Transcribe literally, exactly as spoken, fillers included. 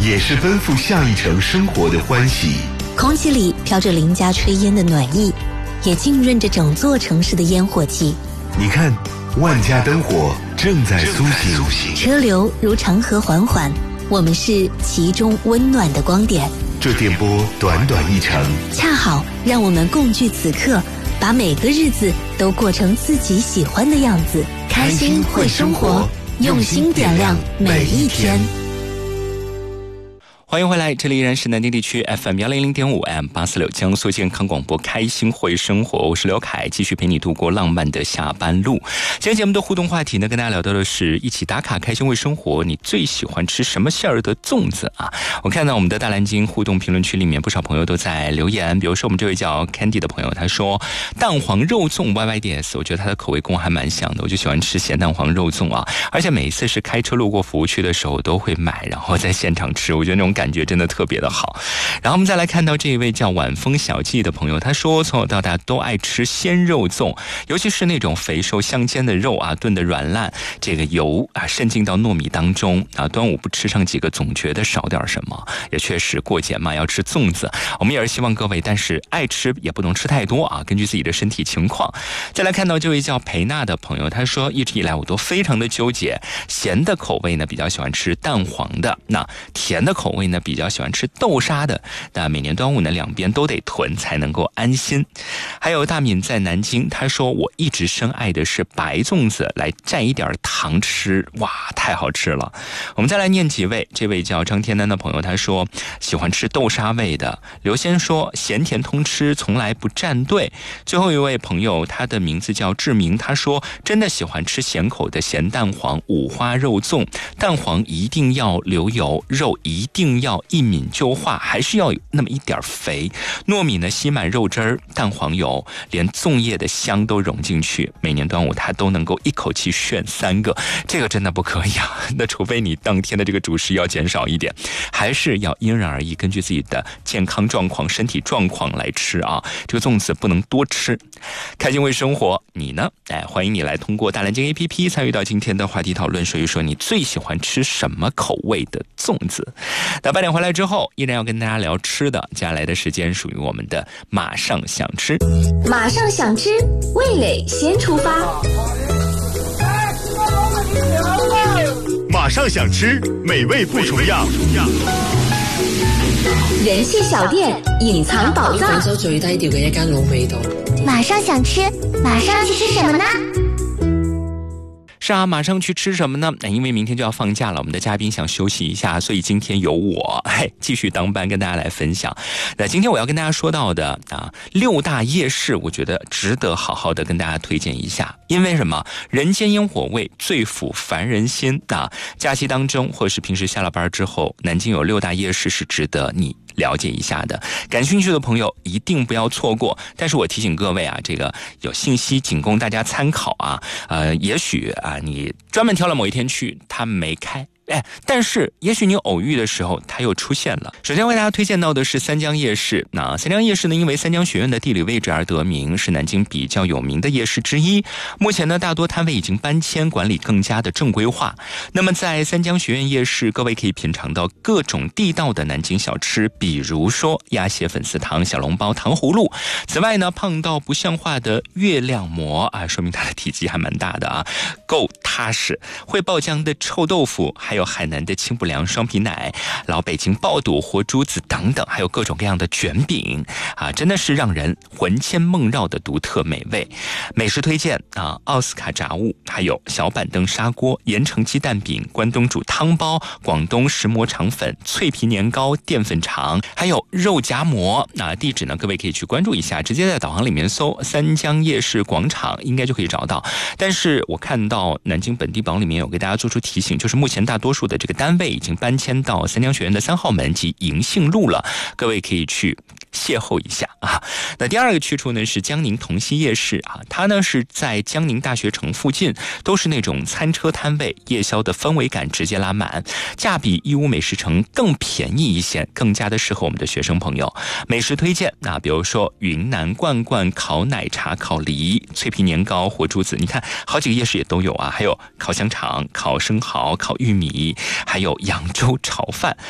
也是奔赴下一程生活的欢喜。 空气里飘着邻家炊烟的暖意，也浸润着整座城市的烟火气。 你看，万家灯火正在苏醒， 车流如长河缓缓，我们是其中温暖的光点。 这电波短短一程， 恰好让我们共聚此刻，把每个日子都过成自己喜欢的样子。开心会生活，用心点亮每一天。 欢迎回来，这里依然是南京地区 F M 一零零点五 M 八四六江苏健康广播，开心会生活，我是刘凯，继续陪你度过浪漫的下班路。今天节目的互动话题呢，跟大家聊到的是一起打卡开心会生活，你最喜欢吃什么馅儿的粽子啊？我看到我们的大蓝鲸互动评论区里面，不少朋友都在留言，比如说我们这位叫 Candy 的朋友，他说蛋黄肉粽 Y Y D S， 我觉得他的口味跟我还蛮像的，我就喜欢吃咸蛋黄肉粽啊，而且每一次是开车路过服务区的时候都会买，然后在现场吃，我觉得那种感觉感觉真的特别的好。然后我们再来看到这一位叫晚风小记的朋友，他说从小到大都爱吃鲜肉粽，尤其是那种肥瘦相间的肉啊，炖得软烂，这个油啊渗进到糯米当中啊，端午不吃上几个总觉得少点什么，也确实过节嘛要吃粽子，我们也是希望各位，但是爱吃也不能吃太多啊，根据自己的身体情况。再来看到这位叫裴娜的朋友，他说一直以来我都非常的纠结，咸的口味呢比较喜欢吃蛋黄的，那甜的口味呢比较喜欢吃豆沙的，那每年端午呢两边都得囤才能够安心。还有大敏在南京，他说我一直深爱的是白粽子，来蘸一点糖吃，哇太好吃了。我们再来念几位，这位叫张天南的朋友，他说喜欢吃豆沙味的。刘先说咸甜通吃，从来不站队。最后一位朋友，他的名字叫志明，他说真的喜欢吃咸口的咸蛋黄五花肉粽，蛋黄一定要流油，肉一定要一抿就化，还是要有那么一点肥，糯米呢吸满肉汁儿，蛋黄油连粽叶的香都融进去，每年端午他都能够一口气炫三个，这个真的不可以啊，那除非你当天的这个主食要减少一点，还是要因人而异，根据自己的健康状况身体状况来吃啊，这个粽子不能多吃。开心会生活，你呢？哎，欢迎你来通过大蓝鲸 A P P 参与到今天的话题讨论，说一说你最喜欢吃什么口味的粽子。那八点回来之后，依然要跟大家聊吃的，接下来的时间属于我们的马上想吃。 马上想吃，味蕾先出发。 马上想吃，美味不重样。 人气小店，隐藏宝藏。 廣州最低調嘅一間老味道。 馬上想吃，馬上去吃什麼呢？ 是啊，馬上去吃什麼呢？因為明天就要放假了，我們的嘉賓想休息一下，所以今天由我嘿繼續當班跟大家來分享。那今天我要跟大家說到的啊，六大夜市，我覺得值得好好的跟大家推薦一下。因為什麼？人間煙火味，最撫凡人心啊！假期當中，或是平時下了班之後，南京有六大夜市是值得你了解一下的，感興趣的朋友一定不要錯過。但是我提醒各位啊，這個有信息僅供大家參考啊。呃，也許啊，你專門挑了某一天去，它沒開。哎，但是也許你偶遇的時候它又出現了。首先為大家推薦到的是三江夜市。那三江夜市呢，因為三江學院的地理位置而得名，是南京比較有名的夜市之一。目前呢，大多攤位已經搬遷，管理更加的正規化。那麼在三江學院夜市，各位可以品嘗到各種地道的南京小吃，比如說鴨血粉絲湯、小籠包、糖葫蘆。此外呢，胖到不像話的月亮馍啊，說明它的體積還蠻大的啊，夠踏實。會爆漿的臭豆腐，還有海南的清補涼雙皮奶、老北京爆肚、活珠子等等，還有各種各樣的卷餅啊，真的是讓人魂牽夢繞的獨特美味。美食推薦啊，奧斯卡炸物，還有小板凳砂鍋、鹽城雞蛋餅、關東煮湯包、廣東石磨腸粉、脆皮年糕、澱粉腸，還有肉夾饃。那地址呢，各位可以去關注一下，直接在導航裡面搜三江夜市廣場，應該就可以找到。但是我看到南京本地榜裡面有給大家做出提醒，就是目前大多數的這個單位已經搬遷到三江學院的三號門及銀杏路了，各位可以去邂逅一下啊。那第二個去處呢是江寧同溪夜市啊，它呢是在江寧大學城附近，都是那種餐車攤位，夜宵的氛圍感直接拉滿，價比義烏美食城更便宜一些，更加的適合我們的學生朋友。美食推薦啊，比如說雲南罐罐烤奶茶、烤梨、脆皮年糕、活珠子，你看好幾個夜市也都有啊，還有烤香腸、烤生蠔、烤玉米，還有揚州炒飯。